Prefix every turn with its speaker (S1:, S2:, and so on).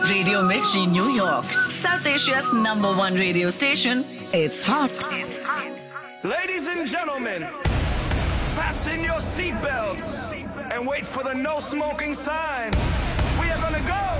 S1: Radio Mirchi, New York, South Asia's #1 radio station. It's hot.
S2: Ladies and gentlemen, fasten your seatbelts and wait for the no smoking sign. We are gonna go.